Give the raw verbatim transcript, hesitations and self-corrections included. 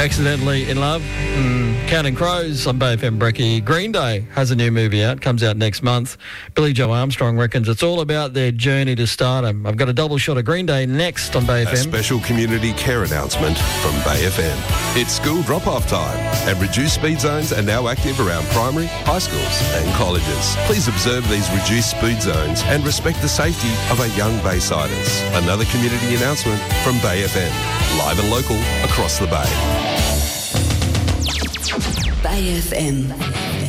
Accidentally in Love. Mm, Counting Crows on Bay F M Brekkie. Green Day has a new movie out. Comes out next month. Billy Joe Armstrong reckons it's all about their journey to stardom. I've got a double shot of Green Day next on Bay F M. A special community care announcement from Bay F M. It's school drop-off time, and reduced speed zones are now active around primary, high schools and colleges. Please observe these reduced speed zones and respect the safety of our young Baysiders. Another community announcement from Bay F M. Live and local across the Bay. Bay F M.